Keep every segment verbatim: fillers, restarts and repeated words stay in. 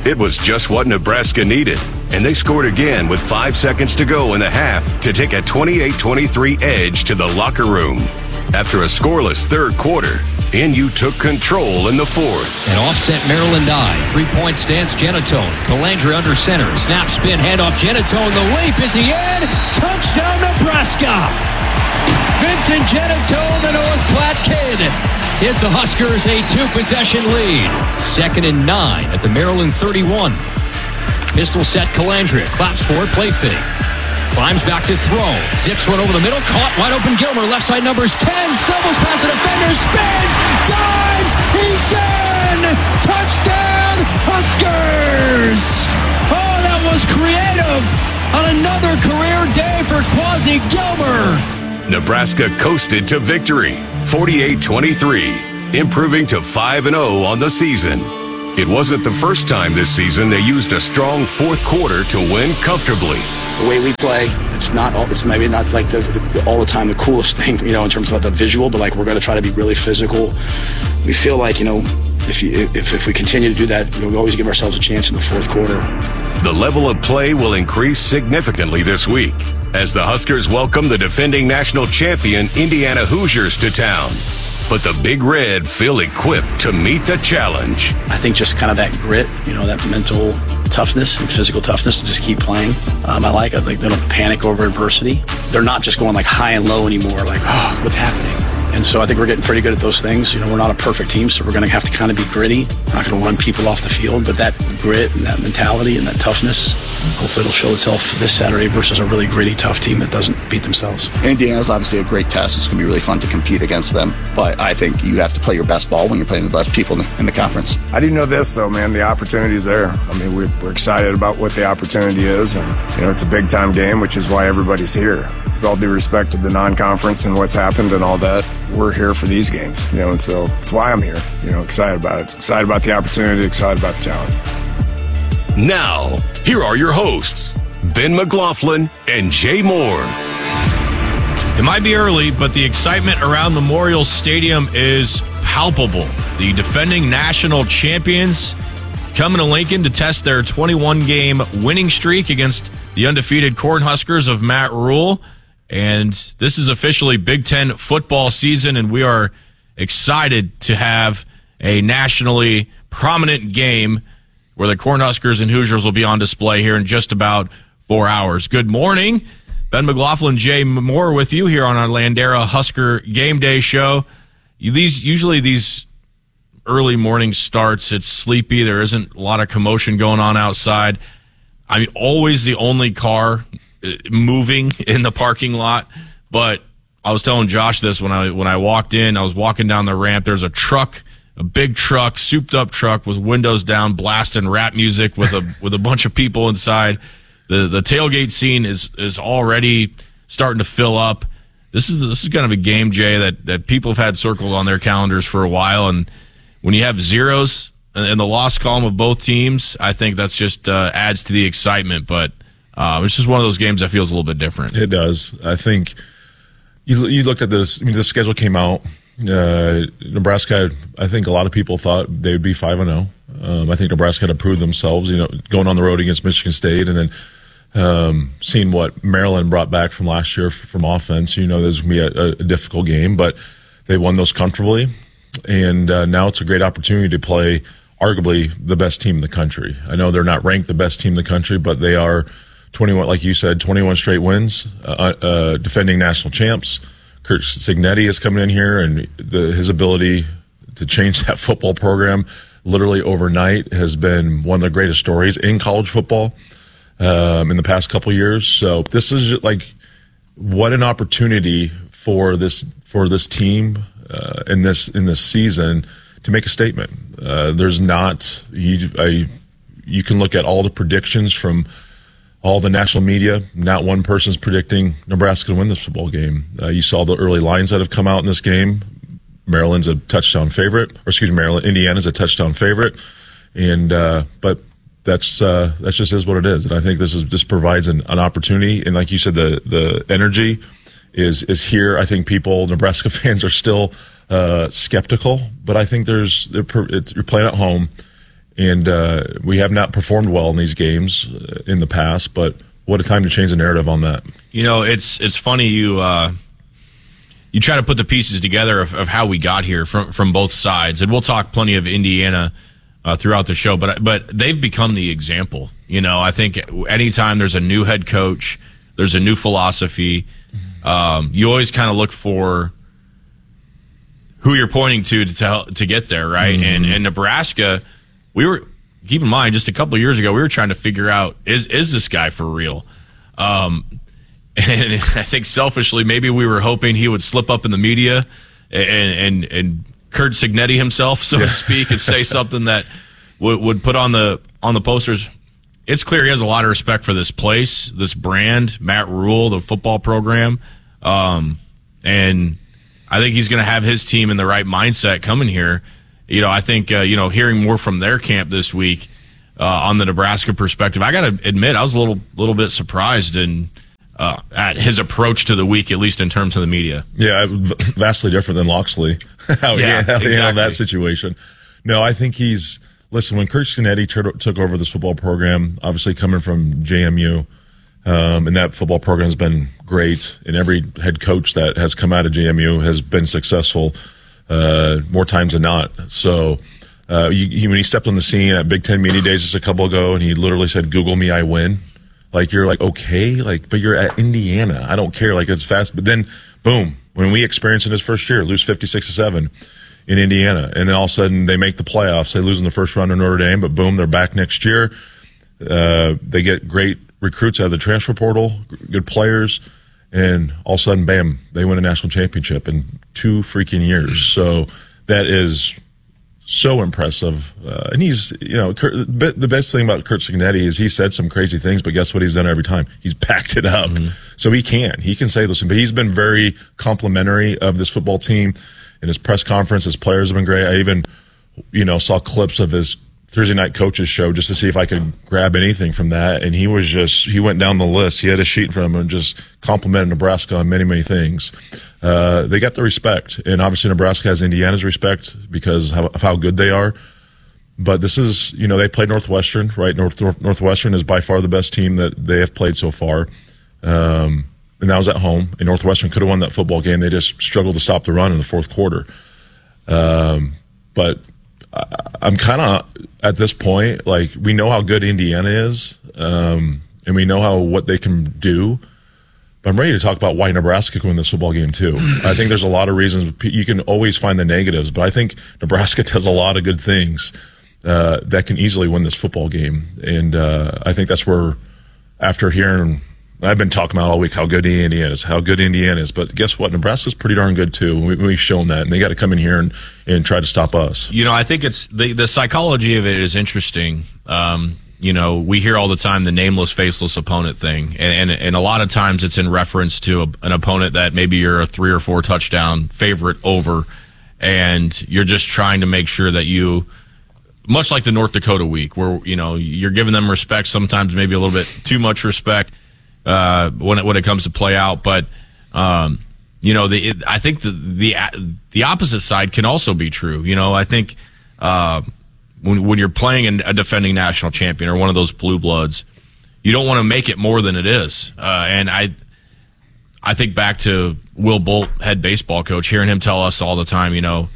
It was just what Nebraska needed, and they scored again with five seconds to go in the half to take a twenty-eight twenty-three edge to the locker room. After a scoreless third quarter, N U took control in the fourth. An offset Maryland I. Three-point stance, Genatone. Calandra under center. Snap, spin, handoff, Genatone. The leap is the end. Touchdown, Nebraska! Vincent Genatone, the North Platte kid, gives the Huskers a two-possession lead. Second and nine at the Maryland thirty-one. Pistol set, Calandra. Claps for it, play fake. Climbs back to throw. Zips one over the middle. Caught wide open. Gilmer. Left side numbers ten. Stumbles past a defender. Spins. Dives. He's in. Touchdown Huskers. Oh, that was creative. On another career day for Quasi Gilmer. Nebraska coasted to victory. forty-eight twenty-three. Improving to five and oh on the season. It wasn't the first time this season they used a strong fourth quarter to win comfortably. The way we play, it's not all, it's maybe not like the, the all the time the coolest thing, you know, in terms of the visual, but like we're going to try to be really physical. We feel like, you know, if you, if if we continue to do that, you know, we always give ourselves a chance in the fourth quarter. The level of play will increase significantly this week as the Huskers welcome the defending national champion Indiana Hoosiers to town. But the Big Red feel equipped to meet the challenge. I think just kind of that grit, you know, that mental toughness and physical toughness to just keep playing. Um, I like it. Like they don't panic over adversity. They're not just going like high and low anymore. Like, oh, what's happening? And so I think we're getting pretty good at those things. You know, we're not a perfect team, so we're going to have to kind of be gritty. We're not going to run people off the field, but that grit and that mentality and that toughness, hopefully it'll show itself this Saturday versus a really gritty, tough team that doesn't beat themselves. Indiana's obviously a great test. It's going to be really fun to compete against them, but I think you have to play your best ball when you're playing the best people in the, in the conference. I do know this, though, man. The opportunity is there. I mean, we're, we're excited about what the opportunity is, and, you know, it's a big-time game, which is why everybody's here. With all due respect to the non-conference and what's happened and all that, we're here for these games, you know, and so that's why I'm here, you know, excited about it. Excited about the opportunity, excited about the challenge. Now, here are your hosts, Ben McLaughlin and Jay Moore. It might be early, but the excitement around Memorial Stadium is palpable. The defending national champions coming to Lincoln to test their twenty-one game winning streak against the undefeated Cornhuskers of Matt Rhule. And this is officially Big Ten football season, and we are excited to have a nationally prominent game where the Cornhuskers and Hoosiers will be on display here in just about four hours. Good morning. Ben McLaughlin, Jay Moore with you here on our Landera Husker Game Day show. These Usually these early morning starts, it's sleepy. There isn't a lot of commotion going on outside. I'm always the only car moving in the parking lot, but I was telling Josh this when I when I walked in. I was walking down the ramp. There's a truck, a big truck, souped up truck with windows down, blasting rap music with a with a bunch of people inside. The the tailgate scene is is already starting to fill up. This is this is kind of a game, Jay, that that people have had circled on their calendars for a while, and when you have zeros in the loss column of both teams, I think that's just uh, adds to the excitement. But uh, it's just one of those games that feels a little bit different. It does. I think you you looked at this. I mean, the schedule came out. Uh, Nebraska, I think a lot of people thought they would be five and zero. Um, I think Nebraska had to prove themselves. You know, going on the road against Michigan State, and then um, seeing what Maryland brought back from last year from offense. You know, there's going to be a, a difficult game, but they won those comfortably. And uh, now it's a great opportunity to play arguably the best team in the country. I know they're not ranked the best team in the country, but they are twenty-one, like you said, twenty-one straight wins, uh, uh, defending national champs. Kurt Cignetti is coming in here, and the, his ability to change that football program literally overnight has been one of the greatest stories in college football um, in the past couple years. So this is like what an opportunity for this for this team uh, in this in this season to make a statement. Uh, there's not you, I, you can look at all the predictions from all the national media. Not one person's predicting Nebraska to win this football game. Uh, you saw the early lines that have come out in this game. Maryland's a touchdown favorite, or excuse me, Maryland, Indiana's a touchdown favorite, and uh, but that's uh, that's just is what it is. And I think this is this provides an, an opportunity. And like you said, the the energy is is here. I think people, Nebraska fans, are still uh, skeptical, but I think there's it's, you're playing at home. And uh, we have not performed well in these games in the past, but what a time to change the narrative on that. You know, it's it's funny you uh, you try to put the pieces together of, of how we got here from from both sides, and we'll talk plenty of Indiana uh, throughout the show. But but they've become the example. You know, I think anytime there's a new head coach, there's a new philosophy. Um, you always kind of look for who you're pointing to to tell to get there, right? Mm-hmm. And and Nebraska, we were keep in mind just a couple of years ago, we were trying to figure out is is this guy for real? Um, and I think selfishly, maybe we were hoping he would slip up in the media and and, and Curt Cignetti himself, so yeah. to speak, and say something that would would put on the on the posters. It's clear he has a lot of respect for this place, this brand, Matt Rule, the football program, um, and I think he's going to have his team in the right mindset coming here. You know, I think, uh, you know, hearing more from their camp this week uh, on the Nebraska perspective, I got to admit, I was a little little bit surprised in, uh, at his approach to the week, at least in terms of the media. Yeah, vastly different than Loxley, how, yeah, he, how exactly. he handled that situation. No, I think he's, listen, when Curt Cignetti t- took over this football program, obviously coming from J M U, Um, and that football program has been great, and every head coach that has come out of J M U has been successful uh, more times than not. So uh, you, he, when he stepped on the scene at Big Ten Media Days just a couple ago, and he literally said, "Google me, I win." Like, you're like, okay, like, but you're at Indiana. I don't care. Like, it's fast. But then, boom, when we experienced in his first year, lose fifty-six to seven in Indiana, and then all of a sudden they make the playoffs. They lose in the first round of Notre Dame, but boom, they're back next year. Uh, they get great recruits out of the transfer portal, good players, and all of a sudden, bam, they win a national championship in two freaking years. So that is so impressive. Uh, and he's, you know, Curt, the best thing about Curt Cignetti is he said some crazy things, but guess what he's done every time? He's backed it up. Mm-hmm. So he can. He can say those things. But he's been very complimentary of this football team. In his press conference, his players have been great. I even, you know, saw clips of his Thursday night coaches show just to see if I could grab anything from that. And he was just, he went down the list. He had a sheet from him and just complimented Nebraska on many, many things. Uh, they got the respect. And obviously Nebraska has Indiana's respect because of how good they are. But this is, you know, they played Northwestern, right? North, Northwestern is by far the best team that they have played so far. Um, and that was at home. And Northwestern could have won that football game. They just struggled to stop the run in the fourth quarter. Um, but I'm kind of at this point, like, we know how good Indiana is, um, and we know how what they can do. But I'm ready to talk about why Nebraska can win this football game too. I think there's a lot of reasons. You can always find the negatives, but I think Nebraska does a lot of good things uh, that can easily win this football game. And uh, I think that's where, after hearing, I've been talking about all week how good Indiana is, how good Indiana is. But guess what? Nebraska's pretty darn good too. We, we've shown that, and they got to come in here and, and try to stop us. You know, I think it's the the psychology of it is interesting. Um, you know, we hear all the time the nameless, faceless opponent thing, and and, and a lot of times it's in reference to a, an opponent that maybe you're a three or four touchdown favorite over, and you're just trying to make sure that you, much like the North Dakota week, where you know you're giving them respect, sometimes maybe a little bit too much respect. Uh, when it when it comes to play out, but um, you know, the it, I think the the the opposite side can also be true. You know, I think uh, when when you're playing a defending national champion or one of those blue bloods, you don't want to make it more than it is. Uh, and I I think back to Will Bolt, head baseball coach, hearing him tell us all the time, you know,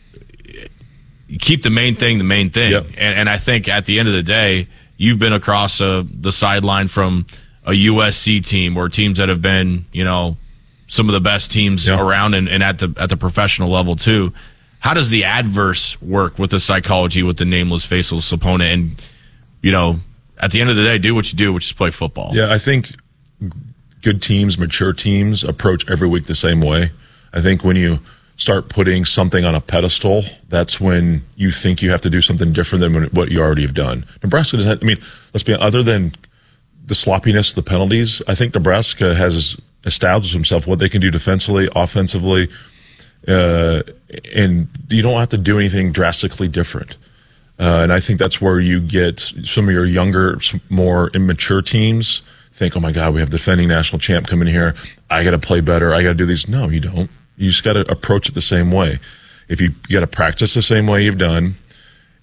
keep the main thing the main thing. Yep. And, and I think at the end of the day, you've been across uh, the sideline from a U S C team or teams that have been, you know, some of the best teams yeah. around and, and at the at the professional level too. How does the adverse work with the psychology with the nameless, faceless opponent? And, you know, at the end of the day, do what you do, which is play football. Yeah, I think good teams, mature teams approach every week the same way. I think when you start putting something on a pedestal, that's when you think you have to do something different than what you already have done. Nebraska doesn't, I mean, let's be other than the sloppiness, the penalties, I think Nebraska has established himself what they can do defensively, offensively, uh, and you don't have to do anything drastically different. Uh, and I think that's where you get some of your younger, more immature teams think, oh my God, we have the defending national champ coming here. I got to play better. I got to do these. No, you don't. You just got to approach it the same way. If you, you got to practice the same way you've done,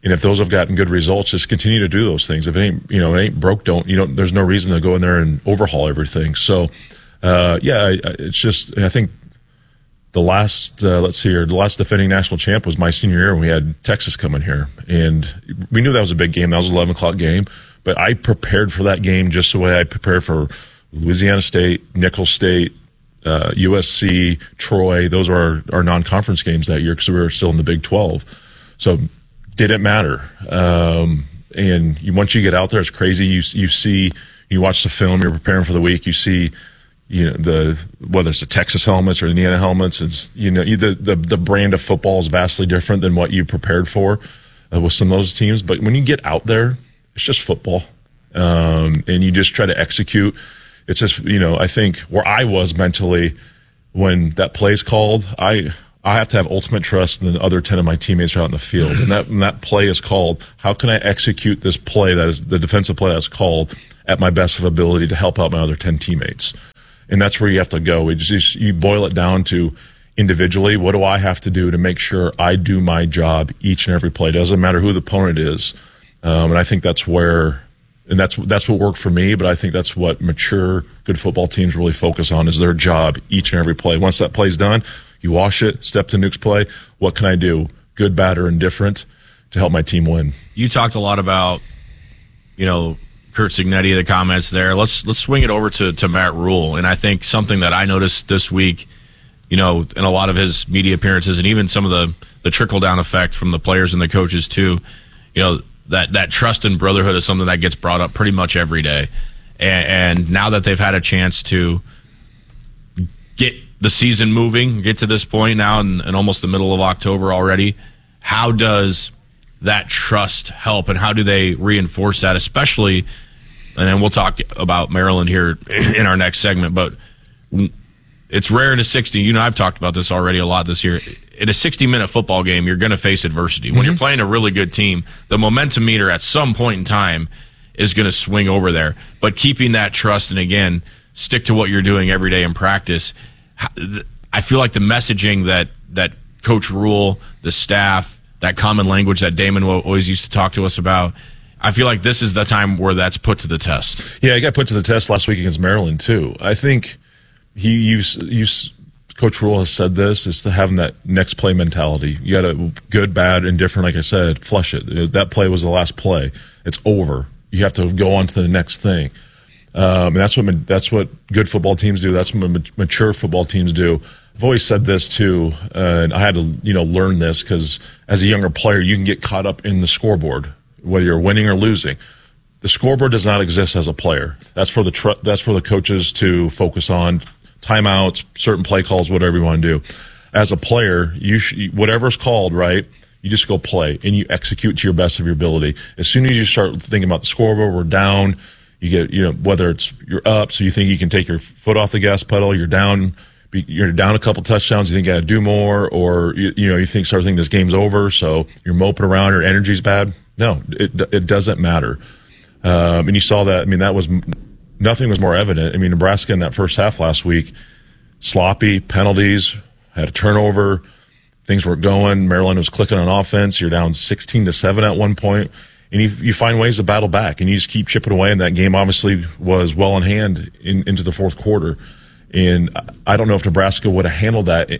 And if those have gotten good results, just continue to do those things. If it ain't, you know, it ain't broke, don't, you know, there's no reason to go in there and overhaul everything. So, uh, yeah, I, I, it's just, I think the last, uh, let's see here, the last defending national champ was my senior year when we had Texas coming here. And we knew that was a big game. That was an eleven o'clock game. But I prepared for that game just the way I prepared for Louisiana State, Nicholls State, uh, U S C, Troy. Those are our, our non-conference games that year because we were still in the Big twelve. So, didn't matter. Um, and you, once you get out there, it's crazy. You you see, you watch the film, you're preparing for the week, you see, you know, the whether it's the Texas helmets or the Indiana helmets, it's, you know, you, the, the, the brand of football is vastly different than what you prepared for uh, with some of those teams. But when you get out there, it's just football. Um, and you just try to execute. It's just, you know, I think where I was mentally when that play's called, I – I have to have ultimate trust in the other ten of my teammates are out in the field. And that, and that play is called, how can I execute this play that is the defensive play that's called at my best of ability to help out my other ten teammates? And that's where you have to go. It just, you boil it down to individually, what do I have to do to make sure I do my job each and every play? It doesn't matter who the opponent is. Um, and I think that's where, and that's, that's what worked for me, but I think that's what mature, good football teams really focus on is their job each and every play. Once that play's done, you wash it, step to Nuke's play. What can I do, good, bad, or indifferent, to help my team win? You talked a lot about, you know, Curt Cignetti, the comments there. Let's let's swing it over to, to Matt Rhule. And I think something that I noticed this week, you know, in a lot of his media appearances and even some of the, the trickle-down effect from the players and the coaches too, you know, that, that trust and brotherhood is something that gets brought up pretty much every day. And, and now that they've had a chance to get the season moving, get to this point now in, in almost the middle of October already, how does that trust help and how do they reinforce that, especially, and then we'll talk about Maryland here in our next segment, but it's rare in a sixty, you know, I've talked about this already a lot this year. In a sixty-minute football game, you're going to face adversity. When mm-hmm. you're playing a really good team, the momentum meter at some point in time is going to swing over there. But keeping that trust and, again, stick to what you're doing every day in practice, I feel like the messaging that, that Coach Rhule, the staff, that common language that Damon always used to talk to us about, I feel like this is the time where that's put to the test. Yeah, he got put to the test last week against Maryland, too. I think he used, used Coach Rhule has said this, is to having that next play mentality. You got to good, bad, indifferent, like I said, flush it. That play was the last play. It's over. You have to go on to the next thing. Um, and that's what that's what good football teams do. That's what mature football teams do. I've always said this too, uh, and I had to you know learn this because as a younger player, you can get caught up in the scoreboard, whether you're winning or losing. The scoreboard does not exist as a player. That's for the tr- that's for the coaches to focus on, timeouts, certain play calls, whatever you want to do. As a player, you sh- whatever's called, right? You just go play and you execute to your best of your ability. As soon as you start thinking about the scoreboard, we're down. You get, you know, whether it's you're up, so you think you can take your foot off the gas pedal, you're down, you're down a couple touchdowns, you think you got to do more, or, you, you know, you think, start thinking this game's over, so you're moping around, your energy's bad. No, it it doesn't matter. Um, and you saw that, I mean, that was, nothing was more evident. I mean, Nebraska in that first half last week, sloppy, penalties, had a turnover, things weren't going, Maryland was clicking on offense, you're down sixteen to seven at one point. And you, you find ways to battle back, and you just keep chipping away. And that game obviously was well in hand in, into the fourth quarter. And I don't know if Nebraska would have handled that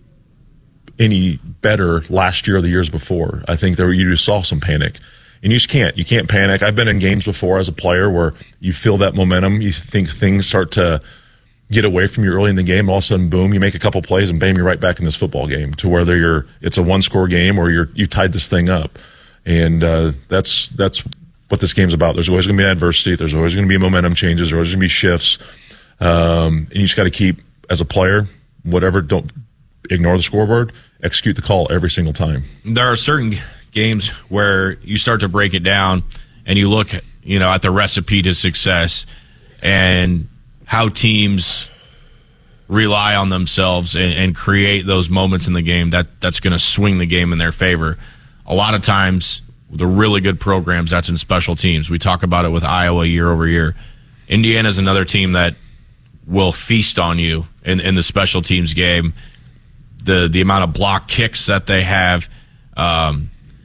any better last year or the years before. I think there you just saw some panic, and you just can't. You can't panic. I've been in games before as a player where you feel that momentum, you think things start to get away from you early in the game. All of a sudden, boom, you make a couple plays, and bam, you're right back in this football game to whether you're it's a one score game or you're you tied this thing up. And uh, that's that's what this game's about. There's always going to be adversity. There's always going to be momentum changes. There's always going to be shifts. Um, and you just got to keep, as a player, whatever, don't ignore the scoreboard, execute the call every single time. There are certain games where you start to break it down and you look, you know, at the recipe to success and how teams rely on themselves and, and create those moments in the game that that's going to swing the game in their favor. A lot of times, the really good programs, that's in special teams. We talk about it with Iowa year over year. Indiana's another team that will feast on you in, in the special teams game. The the amount of block kicks that they have, um,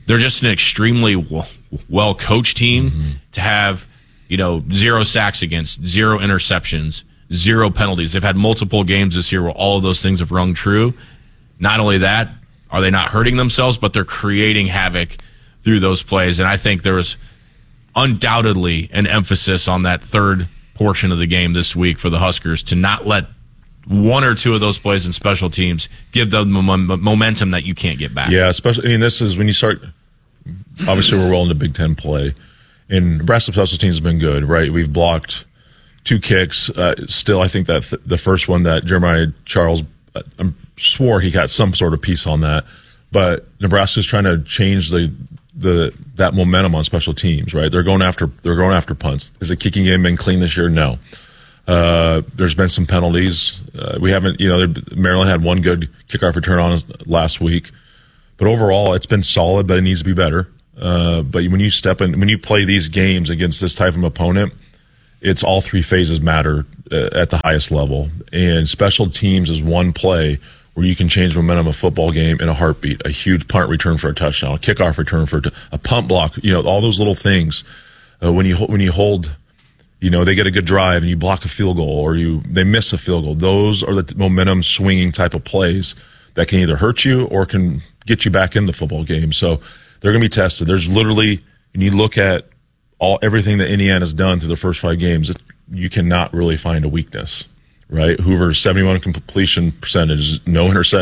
they're just an extremely well coached team mm-hmm. to have, you know, zero sacks against, zero interceptions, zero penalties. They've had multiple games this year where all of those things have rung true. Not only that, are they not hurting themselves, but they're creating havoc through those plays. And I think there was undoubtedly an emphasis on that third portion of the game this week for the Huskers to not let one or two of those plays in special teams give them the momentum that you can't get back. Yeah, especially, I mean, this is when you start, obviously we're well into Big Ten play, and Nebraska special teams has been good, right? We've blocked two kicks. Uh, still, I think that th- the first one that Jeremiah Charles, uh, I swore he got some sort of piece on that, but Nebraska's trying to change the the that momentum on special teams, right? They're going after they're going after punts. Is the kicking game been clean this year? No. Uh, there's been some penalties. Uh, we haven't, you know, Maryland had one good kickoff return on us last week, but overall it's been solid, but it needs to be better. Uh, but when you step in, when you play these games against this type of opponent, it's all three phases matter uh, at the highest level. And special teams is one play where you can change momentum of a football game in a heartbeat. A huge punt return for a touchdown, a kickoff return for a, t- a punt block. You know, all those little things. Uh, when you when you hold. You know, they get a good drive and you block a field goal or you they miss a field goal. Those are the t- momentum swinging type of plays that can either hurt you or can get you back in the football game. So they're going to be tested. There's literally, when you look at all everything that Indiana's done through the first five games, it, you cannot really find a weakness, right? Hoover's seventy-one completion percentage, no interception.